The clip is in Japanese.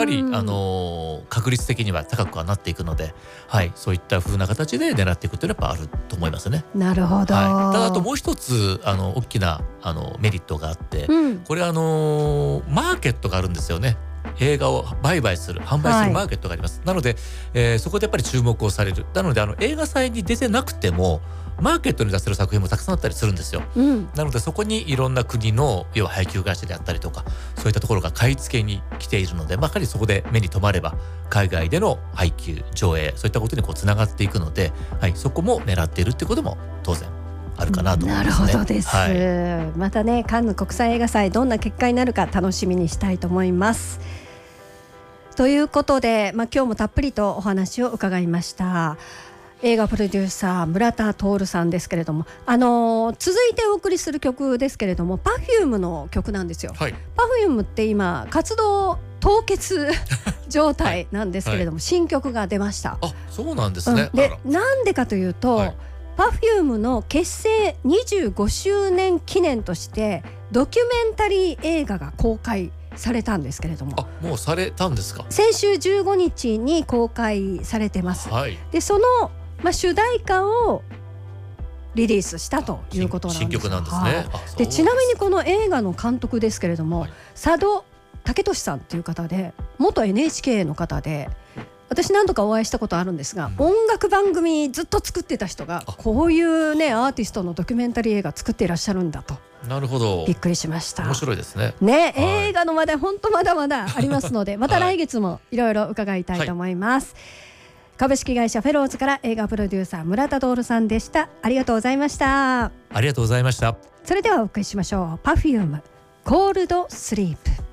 ぱり確率的には高くはなっていくので、はい、そういった風な形で狙っていくというのはやっぱあると思いますね。 なるほど、 はい、ただあともう一つ大きなメリットがあって、これマーケットがあるんですよね。映画を売買する販売するマーケットがあります、なので、そこでやっぱり注目をされる。なので映画祭に出てなくてもマーケットに出せる作品もたくさんあったりするんですよ、なのでそこにいろんな国の要は配給会社であったりとかそういったところが買い付けに来ているので、やはりそこで目に留まれば海外での配給上映そういったことにつながっていくので、はい、そこも狙っているっていうことも当然あるかなと思いますね。 なるほどです、はい、またねカンヌ国際映画祭どんな結果になるか楽しみにしたいと思います。ということで、今日もたっぷりとお話を伺いました。映画プロデューサー村田徹さんですけれども、続いてお送りする曲ですけれども Perfume の曲なんですよ、はい、Perfume って今活動凍結状態なんですけれども、新曲が出ました。 あ、そうなんですね、 でなんでかというと、Perfume の結成25周年記念としてドキュメンタリー映画が公開されたんですけれども。 あ、もうされたんですか。 先週15日に公開されてます、でその、主題歌をリリースしたということなんです。 新曲なんですね、 でちなみにこの映画の監督ですけれども、佐渡武俊さんという方で元 NHK の方で、私何度かお会いしたことあるんですが、音楽番組ずっと作ってた人がこういうねアーティストのドキュメンタリー映画作っていらっしゃるんだと。 なるほど、 びっくりしました。 面白いですね。 映画の話題本当まだまだありますのでまた来月もいろいろ伺いたいと思います、株式会社フェローズから映画プロデューサー村田徹さんでした。ありがとうございました。 ありがとうございました。 それではお送りしましょう。 Perfume コールドスリープ。